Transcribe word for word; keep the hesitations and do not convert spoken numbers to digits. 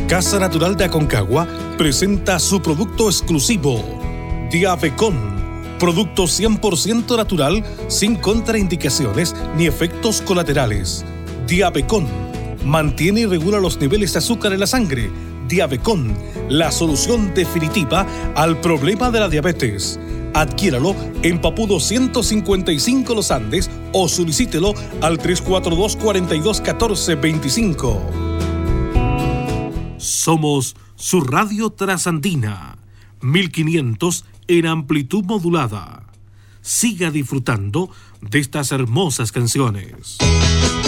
Casa Natural de Aconcagua presenta su producto exclusivo, Diabecon, producto cien por ciento natural, sin contraindicaciones ni efectos colaterales. Diabecon mantiene y regula los niveles de azúcar en la sangre. Diabecon, la solución definitiva al problema de la diabetes. Adquiéralo en Papudo ciento cincuenta y cinco Los Andes o solicítelo al tres cuatro dos, cuatro dos, uno cuatro dos cinco. Somos su radio trasandina, mil quinientos en amplitud modulada. Siga disfrutando de estas hermosas canciones.